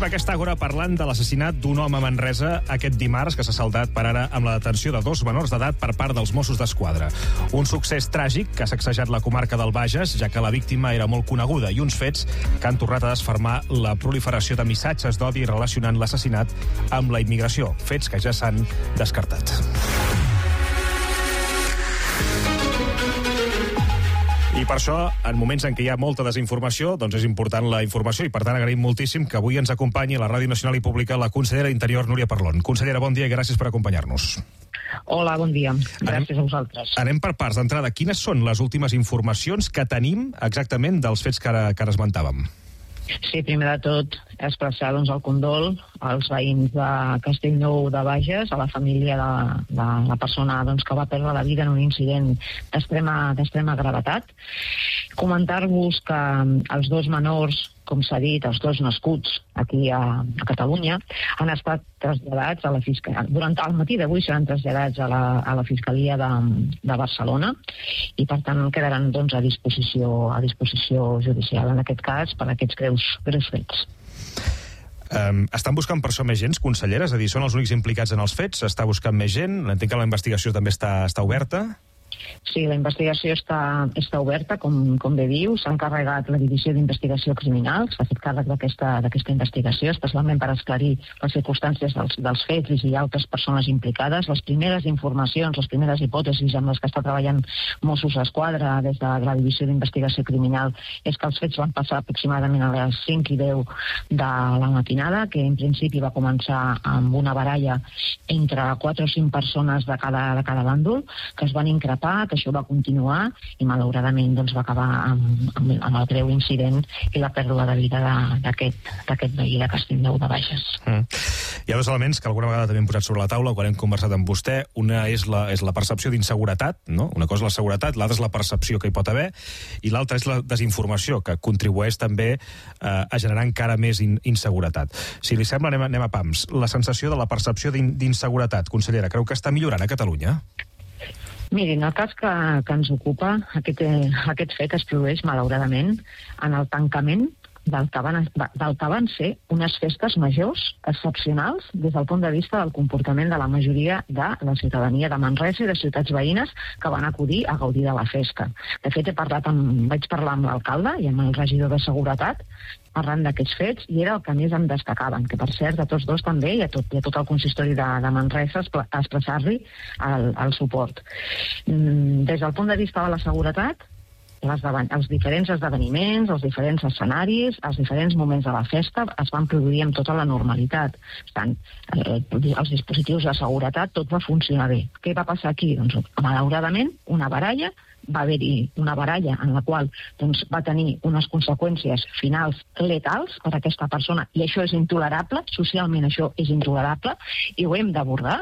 aquesta àgora parlant de l'assassinat d'un home a Manresa aquest dimarts, que s'ha saldat per ara amb la detenció de 2 menors d'edat per part dels Mossos d'Esquadra. Un succés tràgic que ha sacsejat la comarca del Bages, ja que la víctima era molt coneguda, i uns fets que han tornat a desfermar la proliferació de missatges d'odi relacionant l'assassinat amb la immigració, fets que ja s'han descartat. I per això, en moments en què hi ha molta desinformació, doncs és important la informació i, per tant, agraïm moltíssim que avui ens acompanyi a la Ràdio Nacional i Pública la consellera d'Interior, Núria Parlon. Consellera, bon dia i gràcies per acompanyar-nos. Hola, bon dia. Gràcies a vosaltres. Anem per parts. D'entrada, quines són les últimes informacions que tenim exactament dels fets que ara esmentàvem? Sí, primer de tot, expressar el condol als veïns de Castellnou de Bages, a la família de la persona que va perdre la vida en un incident d'extrema gravetat. Comentar-vos que els 2 menors, com s'ha dit, els 2 nascuts aquí a Catalunya, han estat traslladats a la Fiscalia. Durant el matí d'avui seran traslladats a la Fiscalia de Barcelona i, per tant, quedaran a disposició judicial, en aquest cas, per aquests greus fets. Estan buscant per això més gent, consellera? És a dir, són els únics implicats en els fets? S'està buscant més gent? Entenc que la investigació també està oberta? Sí, la investigació està oberta, com bé diu. S'ha encarregat la Divisió d'Investigació Criminal, s'ha fet càrrec d'aquesta investigació, especialment per esclarir les circumstàncies dels fets i si hi ha altres persones implicades. Les primeres informacions, les primeres hipòtesis amb les que està treballant Mossos d'Esquadra des de la Divisió d'Investigació Criminal és que els fets van passar aproximadament a les 5 i 10 de la matinada, que en principi va començar amb una baralla entre 4 o 5 persones de cada bàndol, que es van increpar, que això va continuar i malauradament va acabar amb el greu incident i la pèrdua de vida d'aquest veí de Castellnou de Bages. Hi ha 2 elements que alguna vegada també hem posat sobre la taula quan hem conversat amb vostè. Una és la percepció d'inseguretat, no? Una cosa és la seguretat, l'altra és la percepció que hi pot haver, i l'altra és la desinformació, que contribueix també a generar encara més inseguretat. Si li sembla, anem a pams. La sensació de la percepció d'inseguretat, consellera, creu que està millorant a Catalunya? Mirin, el cas que ens ocupa, aquest fet es produeix, malauradament, en el tancament del que van ser unes festes majors excepcionals des del punt de vista del comportament de la majoria de la ciutadania de Manresa i de ciutats veïnes que van acudir a gaudir de la festa. De fet, vaig parlar amb l'alcalde i amb el regidor de Seguretat parlant d'aquests fets, i era el que més em destacaven, que per cert, a tots 2 també, i a tot el consistori de Manresa, expressar-li el suport. Des del punt de vista de la seguretat, els diferents esdeveniments, els diferents escenaris, els diferents moments de la festa es van produir amb tota la normalitat. Tant els dispositius de seguretat, tot va funcionar bé. Què va passar aquí? Doncs, malauradament, va haver-hi una baralla en la qual va tenir unes conseqüències finals letals per a aquesta persona, i això és intolerable, socialment això és intolerable, i ho hem d'abordar,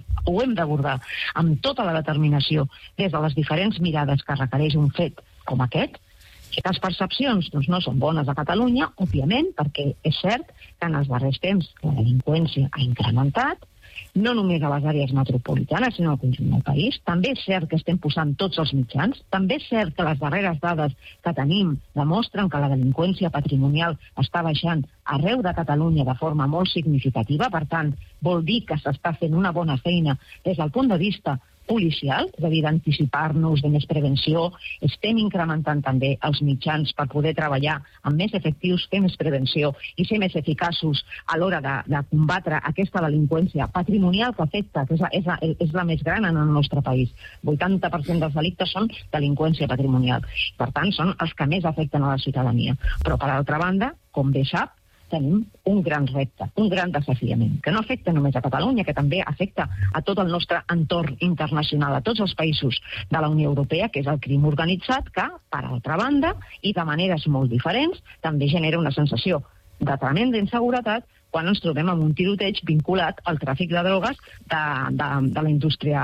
amb tota la determinació des de les diferents mirades que requereix un fet com aquest. I les percepcions no són bones a Catalunya, òbviament, perquè és cert que en els darrers temps la delinqüència ha incrementat, no només a les àrees metropolitanes, sinó al conjunt del país. També és cert que estem posant tots els mitjans, també és cert que les darreres dades que tenim demostren que la delinqüència patrimonial està baixant arreu de Catalunya de forma molt significativa, per tant, vol dir que s'està fent una bona feina des del punt de vista policial, és a dir, d'anticipar-nos, de més prevenció. Estem incrementant també els mitjans per poder treballar amb més efectius, fer més prevenció i ser més eficaços a l'hora de combatre aquesta delinqüència patrimonial que afecta, que és la més gran en el nostre país. 80% dels delictes són delinqüència patrimonial. Per tant, són els que més afecten a la ciutadania. Però, per altra banda, com bé sap, tenim un gran repte, un gran desafiament, que no afecta només a Catalunya, que també afecta a tot el nostre entorn internacional, a tots els països de la Unió Europea, que és el crim organitzat, que, per altra banda, i de maneres molt diferents, també genera una sensació de tremenda inseguretat quan ens trobem amb un tiroteig vinculat al tràfic de drogues de la indústria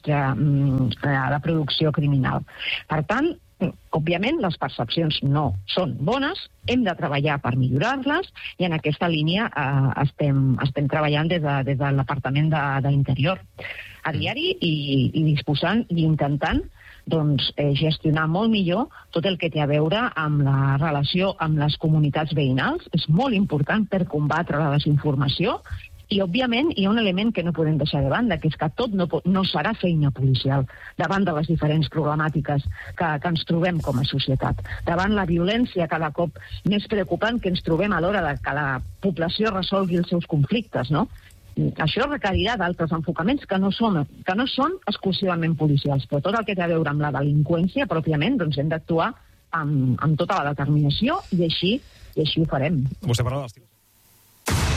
de producció criminal. Per tant, òbviament, les percepcions no són bones, hem de treballar per millorar-les, i en aquesta línia estem treballant des del Departament d'Interior a diari i disposant i intentant gestionar molt millor tot el que té a veure amb la relació amb les comunitats veïnals. És molt important per combatre la desinformació. I, òbviament, hi ha un element que no podem deixar de banda, que és que tot no serà feina policial davant de les diferents problemàtiques que ens trobem com a societat. Davant la violència cada cop més preocupant que ens trobem a l'hora de que la població resolgui els seus conflictes, no? Això requerirà d'altres enfocaments que no són exclusivament policials, però tot el que té a veure amb la delinqüència, pròpiament, hem d'actuar amb tota la determinació i així ho farem. Vostè parla dels